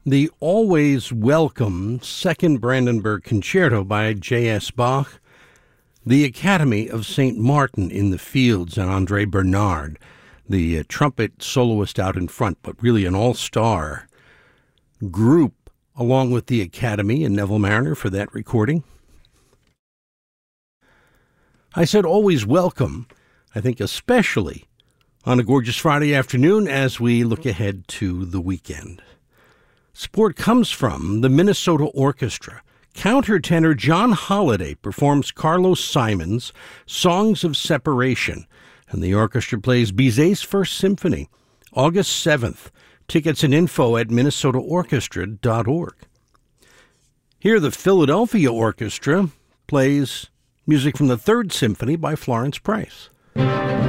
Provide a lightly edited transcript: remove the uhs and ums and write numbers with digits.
The always welcome Second Brandenburg Concerto by J.S. Bach, the Academy of St. Martin in the Fields, and André Bernard, the trumpet soloist out in front, but really an all-star group, along with the Academy and Neville Marriner for that recording. I said always welcome, I think especially on a gorgeous Friday afternoon as we look ahead to the weekend. Support comes from the Minnesota Orchestra. Countertenor John Holliday performs Carlos Simon's Songs of Separation, and the orchestra plays Bizet's First Symphony, August 7th. Tickets and info at minnesotaorchestra.org. Here, the Philadelphia Orchestra plays music from the Third Symphony by Florence Price.